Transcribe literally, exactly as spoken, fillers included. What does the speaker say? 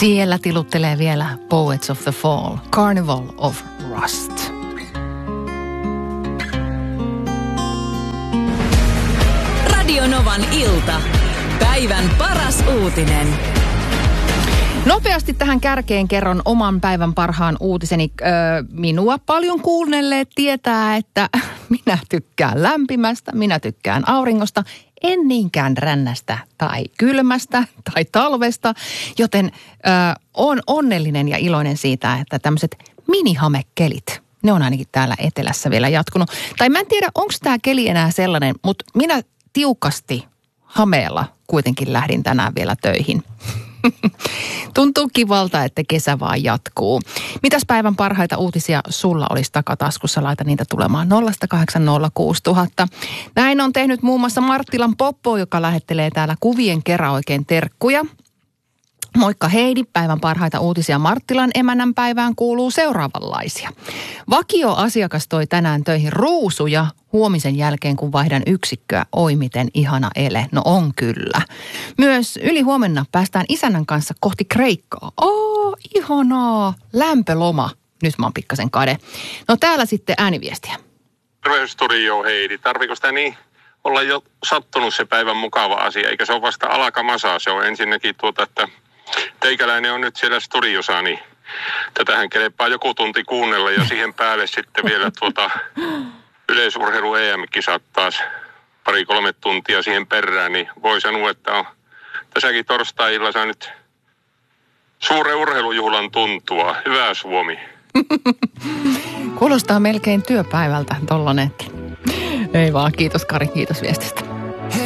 Siellä tiluttelee vielä Poets of the Fall, Carnival of Rust. Radio Novan ilta. Päivän paras uutinen. Nopeasti tähän kärkeen kerron oman päivän parhaan uutiseni. Öö, minua paljon kuunnelleet tietää, että minä tykkään lämpimästä, minä tykkään auringosta, en niinkään rännästä tai kylmästä tai talvesta, joten öö, on onnellinen ja iloinen siitä, että tämmöiset minihamekelit, ne on ainakin täällä etelässä vielä jatkunut. Tai mä en tiedä, onko tämä keli enää sellainen, mutta minä tiukasti hameella kuitenkin lähdin tänään vielä töihin. Tuntuu kivalta, että kesä vaan jatkuu. Mitäs päivän parhaita uutisia sulla olisi takataskussa? Laita niitä tulemaan nolla kahdeksan nolla kuusi nolla nolla nolla. Näin on tehnyt muun muassa Marttilan Poppo, joka lähettelee täällä kuvien kerran oikein terkkuja. Moikka Heidi, päivän parhaita uutisia Marttilan emännän päivään kuuluu seuraavanlaisia. Vakioasiakas toi tänään töihin ruusuja huomisen jälkeen, kun vaihdan yksikköä. Oi miten ihana ele. No on kyllä. Myös yli huomenna päästään isännän kanssa kohti Kreikkaa. Oo, ihanaa. Lämpöloma. Nyt mä oon pikkasen kade. No täällä sitten ääniviestiä. Terveysstudio Heidi. Tarviiko sitä niin olla jo sattunut se päivän mukava asia, eikä se ole vasta alkamasaa. Se on ensinnäkin tuota, että teikäläinen on nyt siellä studiossa, niin tätähän kelepaa joku tunti kuunnella ja siihen päälle sitten vielä tuota yleisurheilu E M-kisat taas pari-kolme tuntia siihen perään, niin voi sanoa, että on tässäkin torstai-illassa nyt suuren urheilujuhlan tuntua. Hyvää Suomi. Kuulostaa melkein työpäivältä tollanen. Ei vaan, kiitos Kari, kiitos viestistä.